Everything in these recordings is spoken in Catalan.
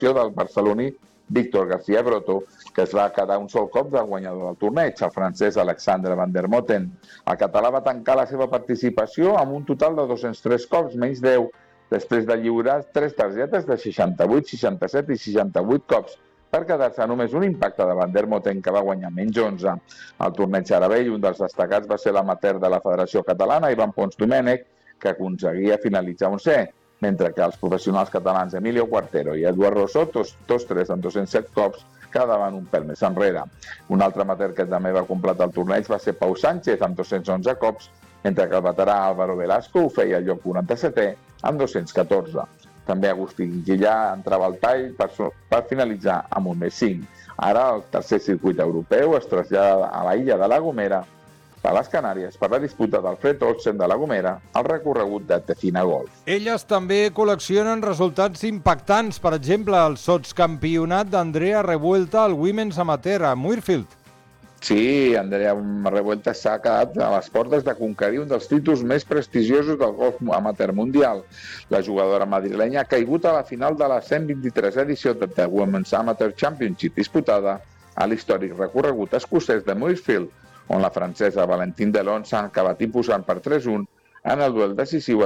l'acció del barceloní Víctor García Broto, que es va quedar un sol cop del guanyador del torneig, el francès Alexandre Van der Moten. El català va tancar la seva participació amb un total de 203 cops, menys 10, després de lliurar 3 targetes de 68, 67 i 68 cops, per quedar-se només un impacte de Van der Moten, que va guanyar menys 11. Al torneig Arabell, un dels destacats va ser l'amateur de la Federació Catalana, Ivan Pons Domènech, que aconseguia finalitzar 11è, mentre que els professionals catalans Emilio Cuartero i Eduard Rossó, tots tres amb 207 cops, quedaven un pèl més enrere. Un altre amateur que també va completar el torneig va ser Pau Sánchez, amb 211 cops, mentre que el veterà Álvaro Velasco ho feia al lloc 47è, amb 214. També Agustí Gillà entrava al tall per finalitzar amb un més 5. Ara el tercer circuit europeu es trasllada a la illa de La Gomera, a les Canàries, per la disputa del Fred Olsen de La Gomera, al recorregut de Tecina Golf. Elles també col·leccionen resultats impactants, per exemple, el sotscampionat d'Andrea Revuelta al Women's Amateur a Muirfield. Sí, Andrea Revuelta s'ha quedat a les portes de conquerir un dels títols més prestigiosos del golf amateur mundial. La jugadora madrilenya ha caigut a la final de la 123 edició de The Women's Amateur Championship, disputada a l'històric recorregut escocès de Muirfield, on la francesa Valentine Delon s'ha acabat imposant per 3-1 en el duel decisiu a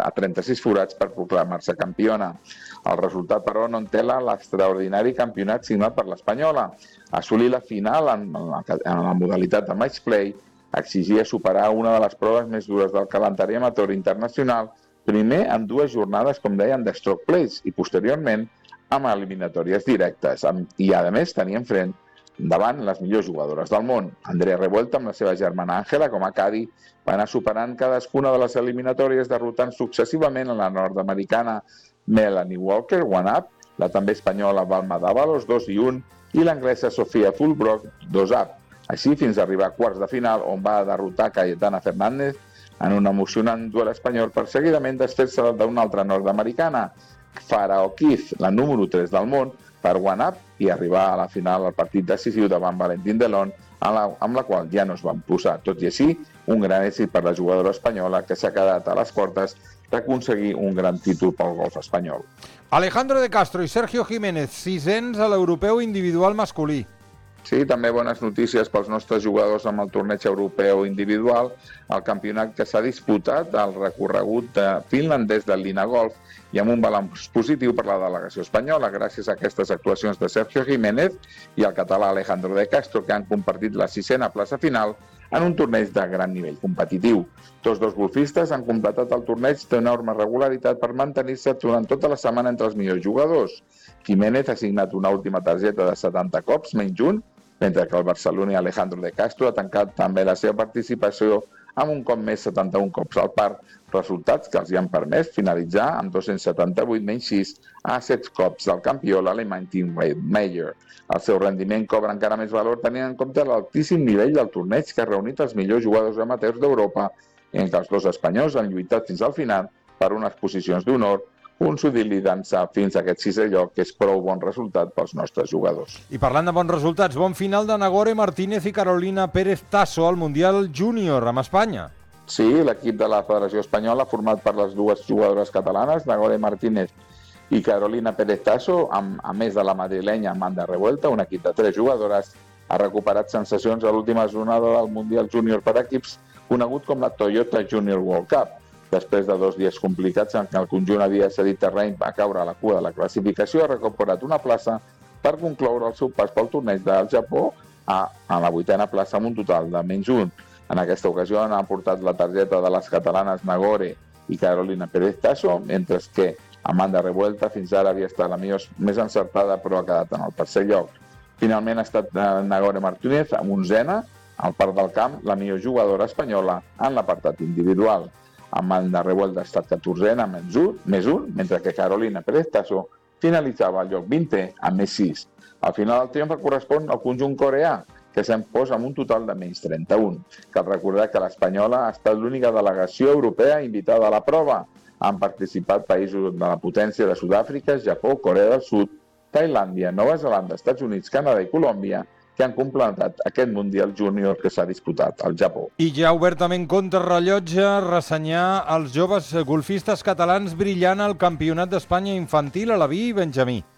36 forats per proclamar-se campiona. El resultat, però, no entela l'extraordinari campionat signat per l'espanyola. Assolir la final en la modalitat de match play exigia superar una de les proves més dures del calendari amateur internacional, primer en 2 jornades, com deien, de stroke plays i posteriorment amb eliminatòries directes. I, a més, tenia enfront davant les millors jugadores del món. Andrea Revuelta, amb la seva germana Àngela, com a cadi, va anar superant cadascuna de les eliminatòries, derrotant successivament a la nord-americana Melanie Walker, 1-up, la també espanyola Balma Dávalos, 2-1, i l'anglesa Sofia Fulbrook, 2-up. Així fins a arribar a quarts de final, on va derrotar Cayetana Fernández en un emocionant duel espanyol, per seguidament desfer-se d'una altra nord-americana, Farah O'Keefe, la número 3 del món, per one-up i arribar a la final al partit decisiu davant Valentine Delon, amb la qual ja no es van posar. Tot i així, un gran èxit per la jugadora espanyola, que s'ha quedat a les portes d'aconseguir un gran títol pel golf espanyol. Alejandro de Castro i Sergio Jiménez, 600 a l'europeu individual masculí. Sí, també bones notícies pels nostres jugadors amb el torneig europeu individual, el campionat que s'ha disputat al recorregut finlandès del Lina Golf, i amb un balanç positiu per la delegació espanyola, gràcies a aquestes actuacions de Sergio Jiménez i el català Alejandro de Castro, que han compartit la 6a plaça final en un torneig de gran nivell competitiu. Tots dos golfistes han completat el torneig d'enorme regularitat per mantenir-se durant tota la setmana entre els millors jugadors. Jiménez ha signat una última targeta de 70 cops, menys un, mentre que el barceloní Alejandro de Castro ha tancat també la seva participació amb un cop més 71 cops al par, resultats que els hi han permès finalitzar amb 278 menys 6 a 7 cops del campió, l'alemany Tim Mayer. El seu rendiment cobra encara més valor tenint en compte l'altíssim nivell del torneig que ha reunit els millors jugadors amateurs d'Europa, en què els dos espanyols han lluitat fins al final per unes posicions d'honor, consolidant-se fins a aquest 6è lloc, que és prou bon resultat pels nostres jugadors. I parlant de bons resultats, bon final de Nagore Martínez i Carolina Pérez Tasso al Mundial Júnior amb Espanya. Sí, l'equip de la Federació Espanyola, format per les dues jugadores catalanes, Nagore Martínez i Carolina Pérez Tasso, a més de la madrilenya Amanda Revuelta, un equip de 3 jugadores, ha recuperat sensacions a l'última jornada del Mundial Júnior per equips, conegut com la Toyota Junior World Cup. Després de 2 dies complicats en què el conjunt havia cedit terreny a caure a la cua de la classificació, ha recuperat una plaça per concloure el seu pas pel torneig del Japó a la 8a plaça amb un total de menys 1. En aquesta ocasió han aportat la targeta de les catalanes Nagore i Carolina Pérez Tasso, mentre que Amanda Revuelta fins ara havia estat la més encertada, però ha quedat en el tercer lloc. Finalment ha estat Nagore Martínez amb 11a, al parc del camp, la millor jugadora espanyola en l'apartat individual. Amanda Revuelta ha estat 14a amb més 1, mentre que Carolina Pérez Tasso finalitzava al lloc 20è amb més 6. Al final el triomf correspon al conjunt coreà, que se'n posa amb un total de menys 31. Cal recordar que l'espanyola ha estat l'única delegació europea invitada a la prova. Han participat països de la potència de Sud-àfrica, Japó, Corea del Sud, Tailàndia, Nova Zelanda, Estats Units, Canadà i Colòmbia, que han completat aquest Mundial Júnior que s'ha disputat al Japó. I ja obertament contrarrellotge, ressenyar els joves golfistes catalans brillant al Campionat d'Espanya infantil a la Vií Benjamí.